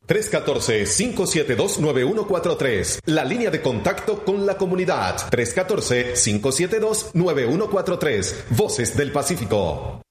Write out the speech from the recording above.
314-572-9143. La línea de contacto con la comunidad. 314-572-9143. Voces del Pacífico.